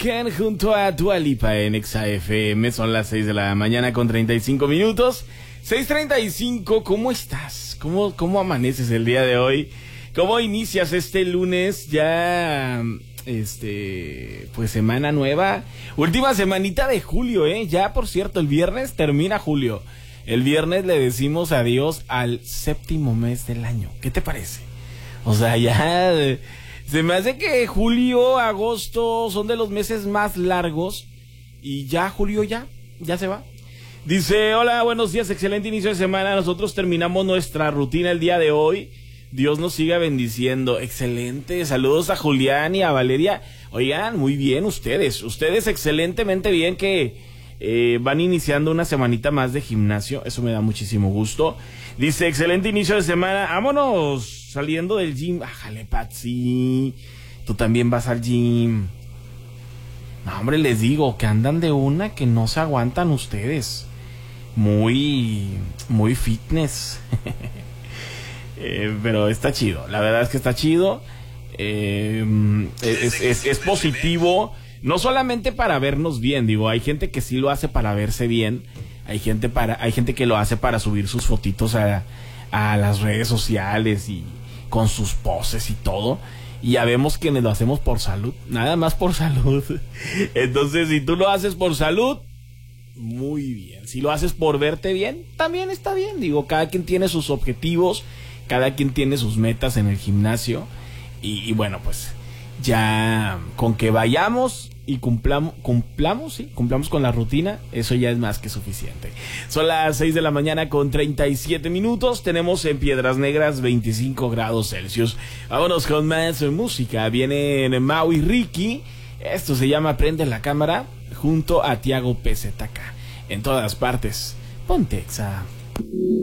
Weeknd junto a Dua Lipa en Exa FM. Son las 6 de la mañana con 35 minutos. 6:35, ¿cómo estás? ¿Cómo amaneces el día de hoy? ¿Cómo inicias este lunes ya, pues semana nueva? Última semanita de julio, Ya, por cierto, el viernes termina julio. El viernes le decimos adiós al séptimo mes del año. ¿Qué te parece? O sea, ya se me hace que julio, agosto son de los meses más largos y ya julio ya se va. Dice, hola, buenos días, excelente inicio de semana. Nosotros terminamos nuestra rutina el día de hoy. Dios nos siga bendiciendo. Excelente, saludos a Julián y a Valeria. Oigan, muy bien ustedes excelentemente bien que van iniciando una semanita más de gimnasio. Eso me da muchísimo gusto. Dice, excelente inicio de semana. Vámonos saliendo del gym. Ájale, Patsy, tú también vas al gym. No, hombre, les digo que andan de una que no se aguantan ustedes. Muy fitness. Pero está chido, la verdad es que está chido. Es positivo. No solamente para vernos bien, digo, hay gente que sí lo hace para verse bien. Hay gente que lo hace para subir sus fotitos a las redes sociales y con sus poses y todo. Y ya vemos que lo hacemos por salud, nada más por salud. Entonces, si tú lo haces por salud, muy bien. Si lo haces por verte bien, también está bien. Digo, cada quien tiene sus objetivos, cada quien tiene sus metas en el gimnasio. Y bueno, pues ya con que vayamos y cumplamos con la rutina, eso ya es más que suficiente. Son las 6 de la mañana con 37 minutos. Tenemos en Piedras Negras 25 grados Celsius. Vámonos con más música. Vienen Mau y Ricky. Esto se llama Prende la Cámara, junto a Tiago PZK. En todas partes, ponte Exa.